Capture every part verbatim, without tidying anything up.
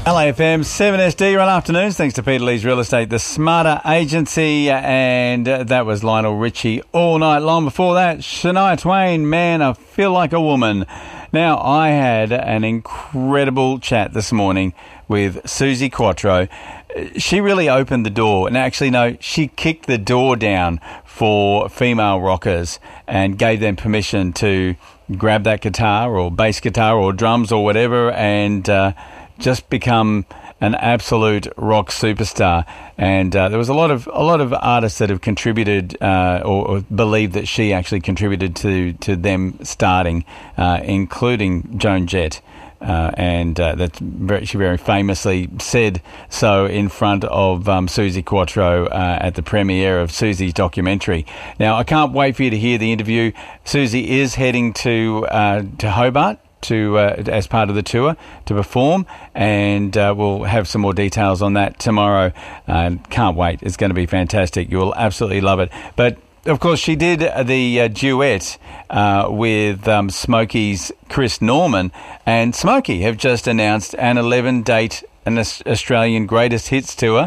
L A F M seven S D, right afternoons. Thanks to Peter Lee's Real Estate, the Smarter Agency, and uh, that was Lionel Richie all night long. Before that, Shania Twain, Man, I Feel Like a Woman. Now, I had an incredible chat this morning with Suzi Quatro. She really opened the door, and actually, no, she kicked the door down for female rockers and gave them permission to grab that guitar or bass guitar or drums or whatever and uh, just become an absolute rock superstar. And uh, there was a lot of a lot of artists that have contributed uh, or, or believe that she actually contributed to to them starting, uh, including Joan Jett. Uh, and uh, that very, she very famously said so in front of um, Suzi Quatro uh, at the premiere of Suzi's documentary. Now, I can't wait for you to hear the interview. Suzi is heading to uh, to Hobart to uh, as part of the tour to perform, and uh, we'll have some more details on that tomorrow. Uh, can't wait. It's going to be fantastic. You'll absolutely love it. But of course, she did the uh, duet uh, with um, Smokey's Chris Norman, and Smokey have just announced an eleven-date an Australian Greatest Hits tour,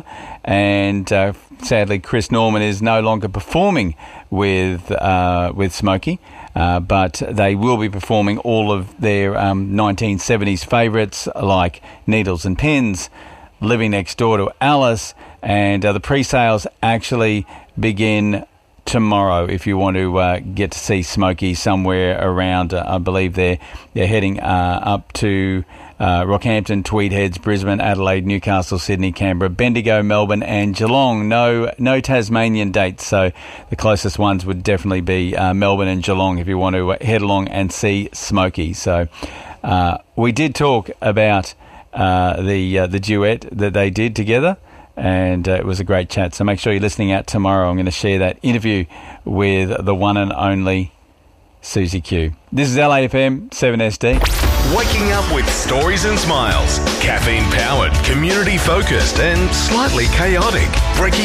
and uh, sadly, Chris Norman is no longer performing with uh, with Smokey, uh, but they will be performing all of their um, nineteen seventies favourites like Needles and Pins, Living Next Door to Alice, and uh, the pre-sales actually begin tomorrow if you want to uh, get to see Smokey somewhere around, uh, I believe they're, they're heading uh, up to uh, Rockhampton, Tweed Heads, Brisbane, Adelaide, Newcastle, Sydney, Canberra, Bendigo, Melbourne and Geelong. No no Tasmanian dates, so the closest ones would definitely be uh, Melbourne and Geelong if you want to head along and see Smokey. So uh, we did talk about uh, the uh, the duet that they did together, and uh, it was a great chat. So make sure you're listening out tomorrow. I'm going to share that interview with the one and only Suzi Q. This is L A F M seven S D. Waking up with stories and smiles. Caffeine powered, community focused and slightly chaotic. Breaking